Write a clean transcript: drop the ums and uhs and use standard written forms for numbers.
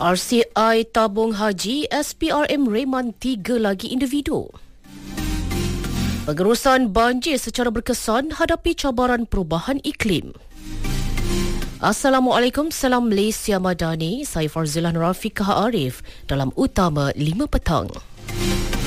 RCI tabung haji SPRM reman 3 lagi individu. Pengurusan banjir secara berkesan hadapi cabaran perubahan iklim. Assalamualaikum, salam Malaysia Madani. Saya Farzilan Rafiqah Arif dalam Utama 5 Petang.